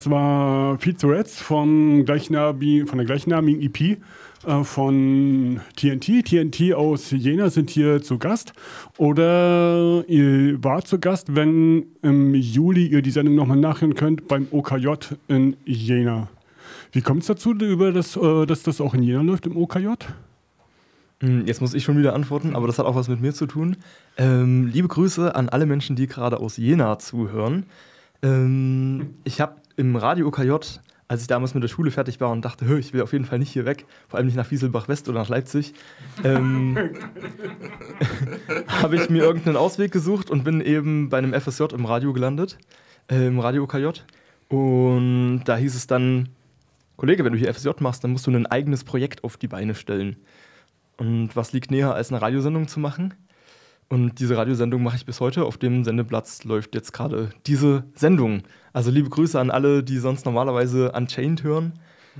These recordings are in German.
Das war Pete Threads von der gleichnamigen EP von TNT. TNT aus Jena sind hier zu Gast. Oder ihr wart zu Gast, wenn im Juli ihr die Sendung nochmal nachhören könnt, beim OKJ in Jena. Wie kommt es dazu, dass das auch in Jena läuft, im OKJ? Jetzt muss ich schon wieder antworten, aber das hat auch was mit mir zu tun. Liebe Grüße an alle Menschen, die gerade aus Jena zuhören. Ich habe im Radio OKJ, als ich damals mit der Schule fertig war und dachte, ich will auf jeden Fall nicht hier weg, vor allem nicht nach Wieselbach-West oder nach Leipzig, habe ich mir irgendeinen Ausweg gesucht und bin eben bei einem FSJ im Radio gelandet, im Radio OKJ. Und da hieß es dann, Kollege, wenn du hier FSJ machst, dann musst du ein eigenes Projekt auf die Beine stellen. Und was liegt näher, als eine Radiosendung zu machen? Und diese Radiosendung mache ich bis heute. Auf dem Sendeplatz läuft jetzt gerade diese Sendung. Also liebe Grüße an alle, die sonst normalerweise Unchained hören.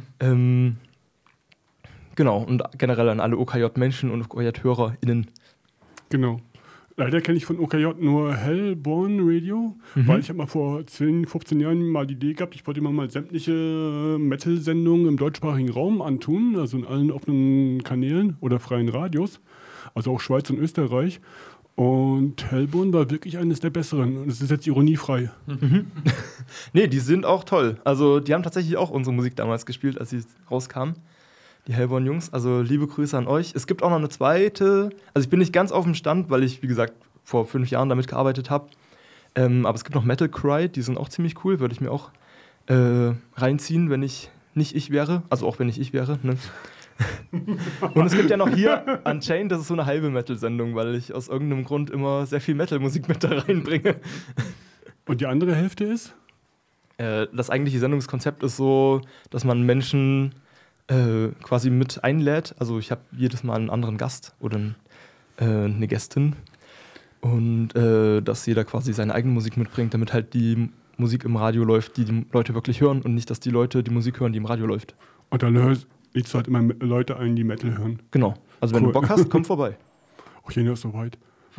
Genau, und generell an alle OKJ-Menschen und OKJ-HörerInnen. Genau. Leider kenne ich von OKJ nur Hellborn Radio, weil ich habe mal vor 10, 15 Jahren mal die Idee gehabt, ich wollte immer mal sämtliche Metal-Sendungen im deutschsprachigen Raum antun, also in allen offenen Kanälen oder freien Radios, also auch Schweiz und Österreich. Und Hellborn war wirklich eines der besseren. Und das ist jetzt ironiefrei. Nee, die sind auch toll. Also die haben tatsächlich auch unsere Musik damals gespielt, als sie rauskam. Die Hellborn-Jungs. Also liebe Grüße an euch. Es gibt auch noch eine zweite. Also ich bin nicht ganz auf dem Stand, weil ich, wie gesagt, vor 5 Jahren damit gearbeitet habe. Aber es gibt noch Metal Cry, die sind auch ziemlich cool. Würde ich mir auch reinziehen, wenn ich nicht ich wäre. Also auch wenn ich wäre, ne? Und es gibt ja noch hier Unchained, das ist so eine halbe Metal-Sendung, weil ich aus irgendeinem Grund immer sehr viel Metal-Musik mit da reinbringe. Und die andere Hälfte ist? Das eigentliche Sendungskonzept ist so, dass man Menschen quasi mit einlädt. Also ich habe jedes Mal einen anderen Gast oder eine Gästin. Und dass jeder quasi seine eigene Musik mitbringt, damit halt die Musik im Radio läuft, die die Leute wirklich hören und nicht, dass die Leute die Musik hören, die im Radio läuft. Und dann lädst du halt immer Leute ein, die Metal hören. Genau. Also wenn du Bock hast, komm vorbei. Ach, Jena ist so weit.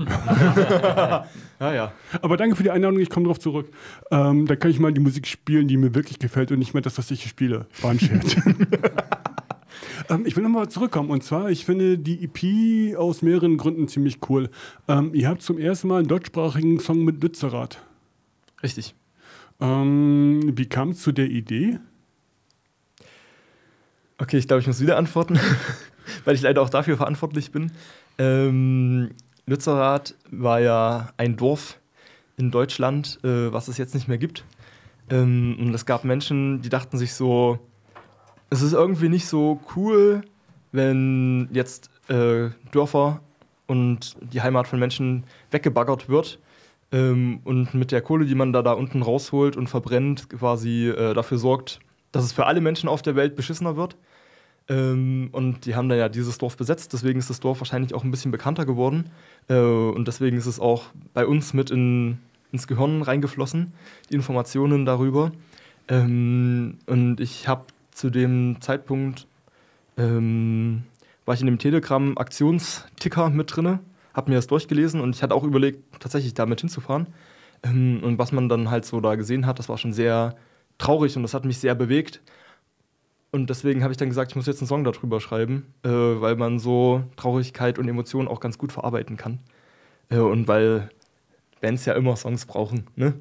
Ja. Aber danke für die Einladung, ich komme drauf zurück. Dann kann ich mal die Musik spielen, die mir wirklich gefällt und nicht mehr das, was ich spiele. War ein Scherz. Ich will nochmal zurückkommen. Und zwar, ich finde die EP aus mehreren Gründen ziemlich cool. Ihr habt zum ersten Mal einen deutschsprachigen Song mit Lützerath. Richtig. Wie kam es zu der Idee? Okay, ich glaube, ich muss wieder antworten, weil ich leider auch dafür verantwortlich bin. Lützerath war ja ein Dorf in Deutschland, was es jetzt nicht mehr gibt. Und es gab Menschen, die dachten sich so, es ist irgendwie nicht so cool, wenn jetzt Dörfer und die Heimat von Menschen weggebaggert wird und mit der Kohle, die man da unten rausholt und verbrennt, quasi dafür sorgt, dass es für alle Menschen auf der Welt beschissener wird. Und die haben dann ja dieses Dorf besetzt, deswegen ist das Dorf wahrscheinlich auch ein bisschen bekannter geworden. Und deswegen ist es auch bei uns mit ins Gehirn reingeflossen, die Informationen darüber. Und ich habe zu dem Zeitpunkt, war ich in dem Telegram-Aktionsticker mit drin, habe mir das durchgelesen und ich hatte auch überlegt, tatsächlich damit hinzufahren. Und was man dann halt so da gesehen hat, das war schon sehr traurig und das hat mich sehr bewegt. Und deswegen habe ich dann gesagt, ich muss jetzt einen Song darüber schreiben, weil man so Traurigkeit und Emotionen auch ganz gut verarbeiten kann. Und weil Bands ja immer Songs brauchen, ne?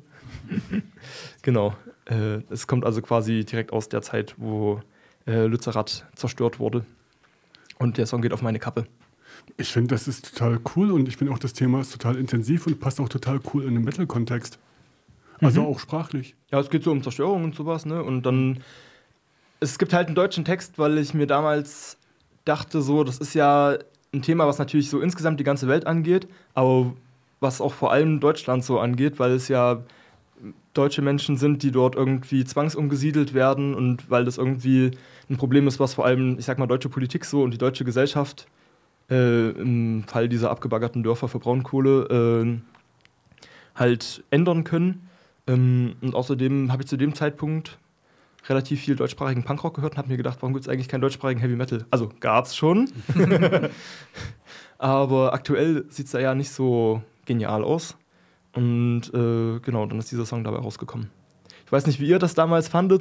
Genau. Es kommt also quasi direkt aus der Zeit, wo Lützerath zerstört wurde. Und der Song geht auf meine Kappe. Ich finde, das ist total cool und ich finde auch, das Thema ist total intensiv und passt auch total cool in den Metal-Kontext. Also auch sprachlich. Ja, es geht so um Zerstörung und sowas, ne? Und dann es gibt halt einen deutschen Text, weil ich mir damals dachte, so, das ist ja ein Thema, was natürlich so insgesamt die ganze Welt angeht, aber was auch vor allem Deutschland so angeht, weil es ja deutsche Menschen sind, die dort irgendwie zwangsumgesiedelt werden und weil das irgendwie ein Problem ist, was vor allem, ich sag mal, deutsche Politik so und die deutsche Gesellschaft im Fall dieser abgebaggerten Dörfer für Braunkohle halt ändern können. Und außerdem habe ich zu dem Zeitpunkt relativ viel deutschsprachigen Punkrock gehört und habe mir gedacht, warum gibt es eigentlich keinen deutschsprachigen Heavy Metal? Also gab's schon, aber aktuell sieht es da ja nicht so genial aus. Und genau, dann ist dieser Song dabei rausgekommen. Ich weiß nicht, wie ihr das damals fandet,